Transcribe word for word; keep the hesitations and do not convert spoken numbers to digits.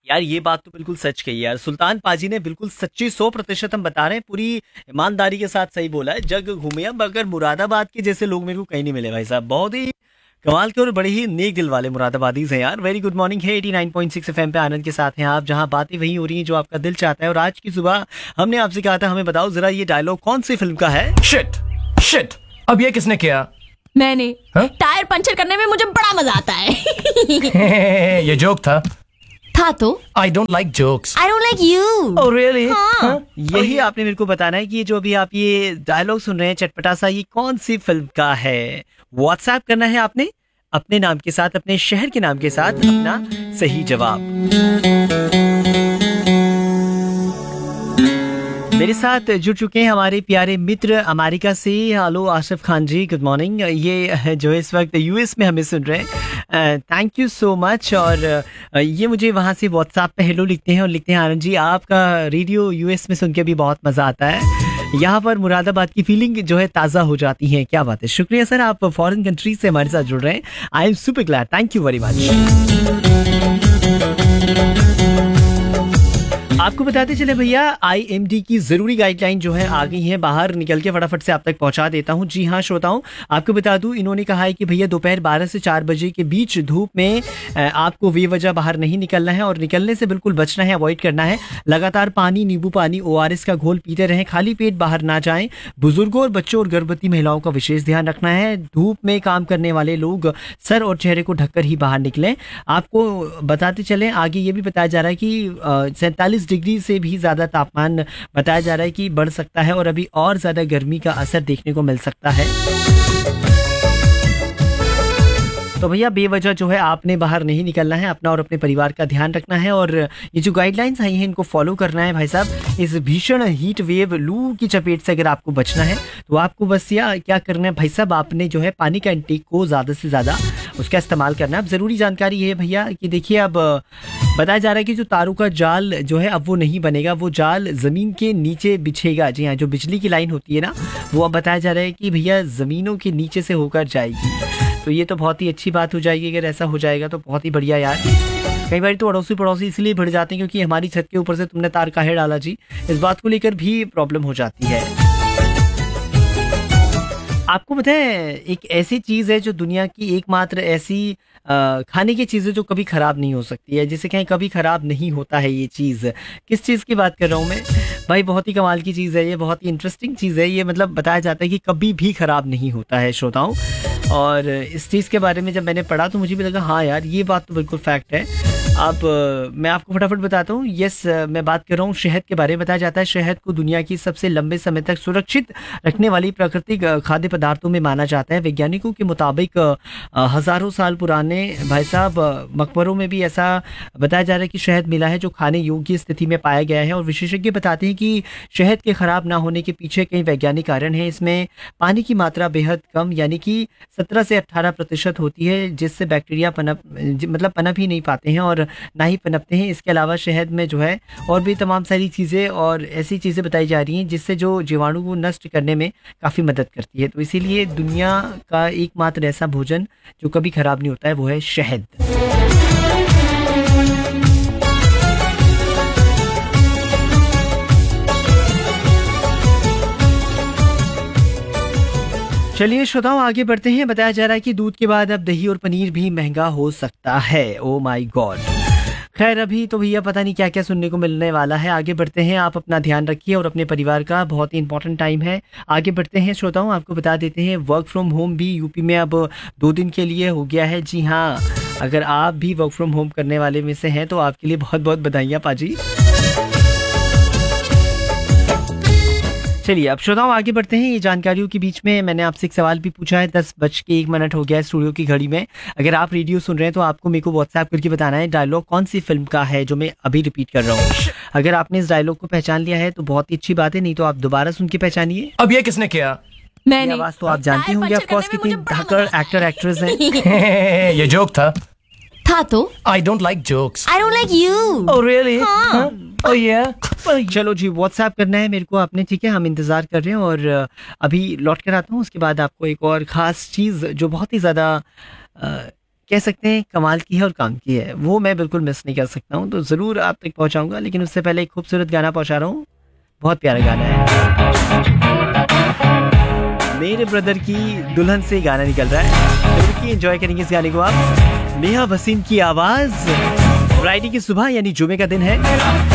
यार ये बात तो बिल्कुल सच कही यार, सुल्तान पाजी ने बिल्कुल सच्ची सौ प्रतिशत हम बता रहे हैं, पूरी ईमानदारी के साथ सही बोला है। जग घूमे अब, मगर मुरादाबाद के जैसे लोग मेरे को कहीं नहीं मिले भाई साहब। बहुत ही कमाल के और बड़े ही नेक दिल वाले मुरादाबादीज हैं यार। वेरी गुड मॉर्निंग है, eighty nine point six FM पे आनंद के साथ हैं आप, जहां बातें वही हो रही हैं जो आपका दिल चाहता है। और आज की सुबह हमने आपसे कहा था हमें बताओ जरा ये डायलॉग कौन सी फिल्म का है। शिट शिट, अब ये किसने किया? मैंने। हाँ? टायर पंचर करने में मुझे बड़ा मजा आता है। ये जोक था। था तो। I don't like jokes. I don't like you. Oh really? यही आपने मेरे को बताना है कि ये जो अभी आप ये डायलॉग सुन रहे हैं चटपटा सा, ये कौन सी फिल्म का है। व्हाट्सएप करना है आपने अपने नाम के साथ, अपने शहर के नाम के साथ अपना सही जवाब। मेरे साथ जुड़ चुके हैं हमारे प्यारे मित्र अमेरिका से। हेलो आसिफ खान जी, गुड मॉर्निंग। ये जो इस वक्त यूएस में हमें सुन रहे हैं, थैंक यू सो मच। और ये मुझे वहाँ से व्हाट्सएप पे हेलो लिखते हैं और लिखते हैं आनंद जी आपका रेडियो यूएस में सुन के भी बहुत मज़ा आता है। यहाँ पर मुरादाबाद की फीलिंग जो है ताज़ा हो जाती है। क्या बात है, शुक्रिया सर, आप फॉरेन कंट्री से हमारे साथ जुड़ रहे हैं। I am super glad, thank you very much. आपको बताते चले भैया, आईएमडी की जरूरी गाइडलाइन जो है आ गई है, बाहर निकल के फटाफट से आप तक पहुंचा देता हूं। जी हाँ श्रोताओं, आपको बता दूं इन्होंने कहा है कि भैया दोपहर बारह से चार बजे के बीच धूप में आपको बेवजह बाहर नहीं निकलना है और निकलने से बिल्कुल बचना है, अवॉइड करना है। लगातार पानी, नींबू पानी, ओआरएस का घोल पीते रहें, खाली पेट बाहर ना जाएं। बुजुर्गों और बच्चों और गर्भवती महिलाओं का विशेष ध्यान रखना है। धूप में काम करने वाले लोग सर और चेहरे को ढककर ही बाहर निकलें। आपको बताते चलें आगे ये भी बताया जा रहा है कि सैंतालीस डिग्री से भी ज़्यादा तापमान बताया जा रहा है कि बढ़ सकता है और अभी और ज़्यादा गर्मी का असर देखने को मिल सकता है। तो भैया बेवजह जो है आपने बाहर नहीं निकलना है, अपना और अपने परिवार का ध्यान रखना है और ये जो गाइडलाइंस आई हैं इनको फॉलो करना है भाई साहब। इस भीषण हीट वेव लू की चपेट से अगर आपको बचना है तो आपको बस या क्या करना है भाई साहब, आपने जो है पानी का इंटेक को ज़्यादा से ज़्यादा उसका इस्तेमाल करना है। अब ज़रूरी जानकारी ये है भैया कि देखिए, अब बताया जा रहा है कि जो तारों का जाल जो है अब वो नहीं बनेगा, वो जाल ज़मीन के नीचे बिछेगा। जी हाँ, जो बिजली की लाइन होती है ना, वो अब बताया जा रहा है कि भैया ज़मीनों के नीचे से होकर जाएगी। तो ये तो बहुत ही अच्छी बात हो जाएगी अगर ऐसा हो जाएगा तो, बहुत ही बढ़िया यार। कई बार तो अड़ोसी पड़ोसी इसलिए बढ़ जाते हैं क्योंकि हमारी छत के ऊपर से तुमने तार काहे डाला जी, इस बात को लेकर भी प्रॉब्लम हो जाती है। आपको पता है एक ऐसी चीज़ है जो दुनिया की एकमात्र ऐसी आ, खाने की चीज़ है जो कभी ख़राब नहीं हो सकती है, जिसे कहीं कभी ख़राब नहीं होता है। ये चीज़ किस चीज़ की बात कर रहा हूँ मैं भाई, बहुत ही कमाल की चीज़ है ये, बहुत ही इंटरेस्टिंग चीज़ है ये। मतलब बताया जाता है कि कभी भी ख़राब नहीं होता है श्रोताओं। और इस चीज़ के बारे में जब मैंने पढ़ा तो मुझे भी लगा हाँ यार ये बात तो बिल्कुल फैक्ट है। अब मैं आपको फटाफट बताता हूँ। यस, मैं बात कर रहा हूँ शहद के बारे में। बताया जाता है शहद को दुनिया की सबसे लंबे समय तक सुरक्षित रखने वाली प्राकृतिक खाद्य पदार्थों में माना जाता है। वैज्ञानिकों के मुताबिक हज़ारों साल पुराने भाई साहब मकबरों में भी ऐसा बताया जा रहा है कि शहद मिला है जो खाने योग्य स्थिति में पाया गया है। और विशेषज्ञ बताते हैं कि शहद के ख़राब ना होने के पीछे कई वैज्ञानिक कारण हैं। इसमें पानी की मात्रा बेहद कम यानी कि सत्रह से अट्ठारह प्रतिशत होती है, जिससे बैक्टीरिया पनप मतलब पनप ही नहीं पाते हैं और ना ही पनपते हैं। इसके अलावा शहद में जो है और भी तमाम सारी चीज़ें और ऐसी चीज़ें बताई जा रही हैं जिससे जो जीवाणु को नष्ट करने में काफ़ी मदद करती है। तो इसीलिए दुनिया का एकमात्र ऐसा भोजन जो कभी ख़राब नहीं होता है वो है शहद। चलिए श्रोताओं आगे बढ़ते हैं। बताया जा रहा है कि दूध के बाद अब दही और पनीर भी महंगा हो सकता है। ओ माय गॉड, खैर अभी तो भैया पता नहीं क्या क्या सुनने को मिलने वाला है। आगे बढ़ते हैं, आप अपना ध्यान रखिए और अपने परिवार का, बहुत ही इंपॉर्टेंट टाइम है। आगे बढ़ते हैं श्रोताओं, आपको बता देते हैं वर्क फ्रॉम होम भी यूपी में अब दो दिन के लिए हो गया है। जी हाँ, अगर आप भी वर्क फ्रॉम होम करने वाले में से हैं तो आपके लिए बहुत बहुत बधाइयाँ पाजी। चलिए अब श्रोताओं आगे बढ़ते हैं। ये जानकारियों के बीच में मैंने आपसे एक सवाल भी पूछा है। दस बज के एक मिनट हो गया है स्टूडियो की घड़ी में। अगर आप रेडियो सुन रहे हैं तो आपको मेरे को व्हाट्सएप करके बताना है डायलॉग कौन सी फिल्म का है जो मैं अभी रिपीट कर रहा हूँ। अगर आपने इस डायलॉग को पहचान लिया है तो बहुत ही अच्छी बात है, नहीं तो आप दोबारा सुन के पहचानिए। अब ये किसने किया? मैंने। आवाज तो आप जानते होंगे ऑफ कोर्स कितनी धाकड़ एक्टर एक्ट्रेस हैं। ये जोक था। था तो। I don't like jokes. I don't like you. Oh really? ओह या। चलो जी व्हाट्सएप करना है मेरे को आपने, ठीक है, हम इंतजार कर रहे हैं। और अभी लौट कर आता हूँ, उसके बाद आपको एक और ख़ास चीज़ जो बहुत ही ज़्यादा कह सकते हैं कमाल की है और काम की है, वो मैं बिल्कुल मिस नहीं कर सकता हूँ, तो ज़रूर आप तक पहुँचाऊँगा। लेकिन उससे पहले एक खूबसूरत गाना पहुँचा रहा हूँ, बहुत प्यारा गाना है, मेरे ब्रदर की दुल्हन से गाना निकल रहा है, जरूर की एंजॉय करेंगे इस गाने को आप। नेहा वसीम की आवाज़, फ्राइडे की सुबह यानी जुमे का दिन है,